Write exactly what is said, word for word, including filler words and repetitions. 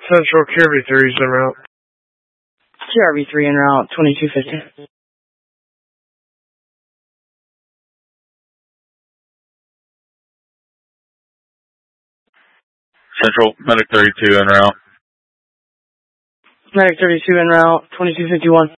Central Q R V three is en route. Q R V three en route, twenty-two fifty. Central, Medic thirty-two en route. Medic thirty-two en route, twenty-two fifty-one.